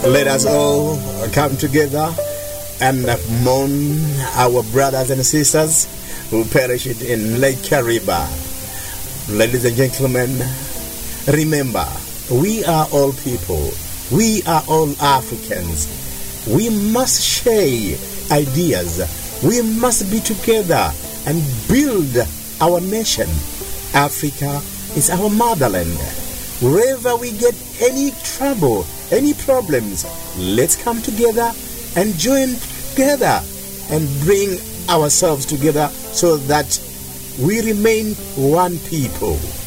Let us all come together and mourn our brothers and sisters who perished in Lake Kariba. Ladies and gentlemen, remember, we are all people. We are all Africans. We must share ideas. We must be together and build our nation. Africa is our motherland. Wherever we get any trouble, any problems, let's come together and join together and bring ourselves together so that we remain one people.